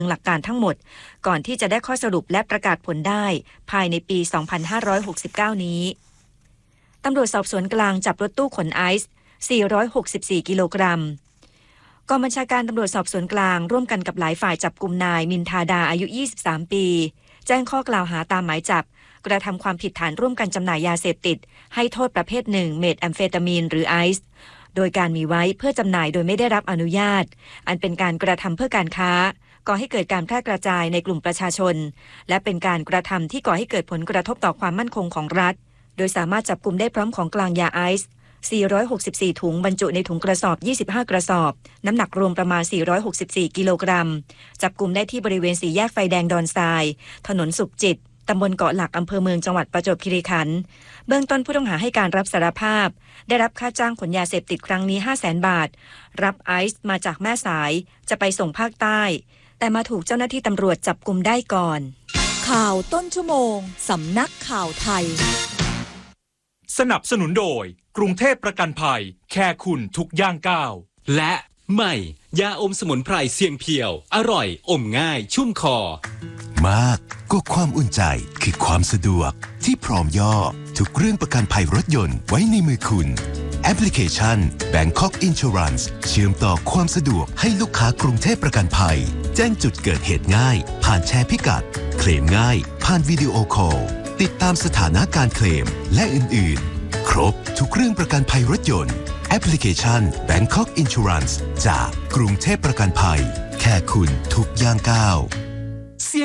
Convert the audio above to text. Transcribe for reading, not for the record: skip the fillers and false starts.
หลักการทั้งหมดก่อนที่จะได้ข้อสรุปและประกาศผลได้ภายในปี 2569 นี้ตำรวจสอบสวนกลางจับรถตู้ขนไอซ์ 464 กิโลกรัมกองบัญชาการตำรวจสอบสวนกลางร่วมกันกับหลายฝ่ายจับกุมนายมินทาดาอายุ 23 ปีแจ้งข้อกล่าวหาตามหมายจับกระทำความผิดฐานร่วมกันจำหน่ายยาเสพติดให้โทษประเภทหนึ่งเมทแอมเฟตามีนหรือไอซ์โดยการมีไว้เพื่อจำหน่ายโดยไม่ได้รับอนุญาตอันเป็นการกระทำเพื่อการค้าก่อให้เกิดการแพร่กระจายในกลุ่มประชาชนและเป็นการกระทำที่ก่อให้เกิดผลกระทบต่อความมั่นคงของรัฐโดยสามารถจับกุมได้พร้อมของกลางยาไอซ์464 ถุงบรรจุในถุงกระสอบ25กระสอบน้ำหนักรวมประมาณ464กิโลกรัมจับกุมได้ที่บริเวณสี่แยกไฟแดงดอนทรายถนนสุขจิตตำบลเกาะหลักอำเภอเมืองจังหวัดประจวบคีรีขันธ์เบื้องต้นผู้ต้องหาให้การรับสารภาพได้รับค่าจ้างขนยาเสพติดครั้งนี้ 500,000 บาทรับไอซ์มาจากแม่สายจะไปส่งภาคใต้แต่มาถูกเจ้าหน้าที่ตำรวจจับกุมได้ก่อนข่าวต้นชั่วโมงสำนักข่าวไทยสนับสนุนโดยกรุงเทพประกันภัยแค่คุณทุกย่างก้าวและใหม่ยาอมสมุนไพรเสียงเพียวอร่อยอมง่ายชุ่มคอมากก็ความอุ่นใจคือความสะดวกที่พร้อมย่อทุกเรื่องประกันภัยรถยนต์ไว้ในมือคุณแอปพลิเคชัน Bangkok Insurance เชื่อมต่อความสะดวกให้ลูกค้ากรุงเทพประกันภัยแจ้งจุดเกิดเหตุง่ายผ่านแชร์พิกัดเคลมง่ายผ่านวิดีโอคอลติดตามสถานะการเคลมและอื่นๆครบทุกเรื่องประกันภัยรถยนต์แอปพลิเคชัน Bangkok Insurance จากกรุงเทพประกันภัยแค่คุณทุกย่างก้าว